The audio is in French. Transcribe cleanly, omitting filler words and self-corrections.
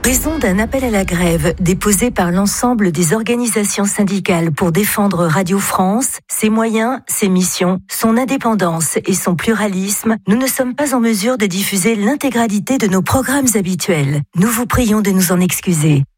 Raison d'un appel à la grève déposé par l'ensemble des organisations syndicales pour défendre Radio France, ses moyens, ses missions, son indépendance et son pluralisme, nous ne sommes pas en mesure de diffuser l'intégralité de nos programmes habituels. Nous vous prions de nous en excuser.